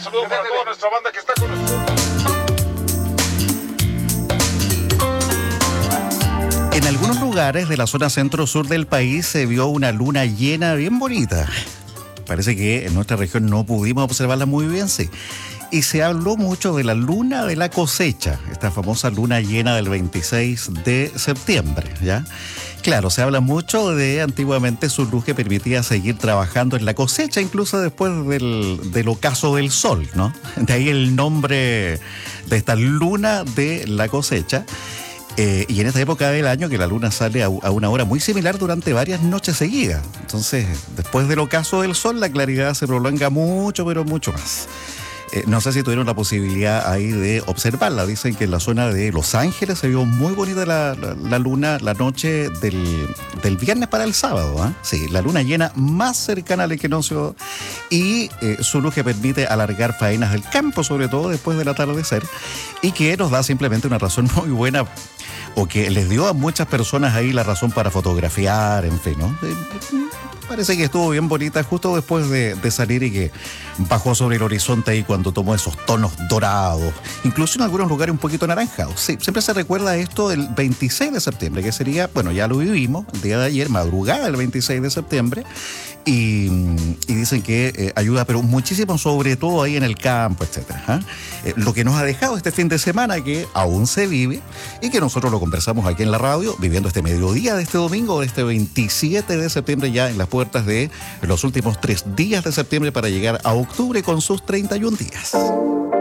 saludo para toda nuestra banda que está con nosotros. En algunos lugares de la zona centro-sur del país se vio una luna llena bien bonita. Parece que en nuestra región no pudimos observarla muy bien, sí. Y se habló mucho de la luna de la cosecha, esta famosa luna llena del 26 de septiembre, ¿ya? Claro, se habla mucho de antiguamente su luz que permitía seguir trabajando en la cosecha, incluso después del ocaso del sol, ¿no? De ahí el nombre de esta luna de la cosecha. Y en esta época del año que la luna sale a una hora muy similar durante varias noches seguidas. Entonces, después del ocaso del sol, la claridad se prolonga mucho, pero mucho más. No sé si tuvieron la posibilidad ahí de observarla. Dicen que en la zona de Los Ángeles se vio muy bonita la luna la noche del viernes para el sábado, ¿eh? Sí, la luna llena más cercana al equinoccio y su luz que permite alargar faenas del campo, sobre todo después del atardecer, y que nos da simplemente una razón muy buena, o que les dio a muchas personas ahí la razón para fotografiar, en fin, ¿no? Parece que estuvo bien bonita justo después de salir y que bajó sobre el horizonte ahí cuando tomó esos tonos dorados, incluso en algunos lugares un poquito anaranjados. Sí, siempre se recuerda esto del 26 de septiembre, que sería, bueno, ya lo vivimos el día de ayer, madrugada del 26 de septiembre, y dicen que ayuda, pero muchísimo, sobre todo ahí en el campo, etcétera. Lo que nos ha dejado este fin de semana, que aún se vive, y que nosotros lo conversamos aquí en la radio, viviendo este mediodía de este domingo, de este 27 de septiembre, ya en las puertas de los últimos 3 días de septiembre para llegar a octubre con sus 31 días.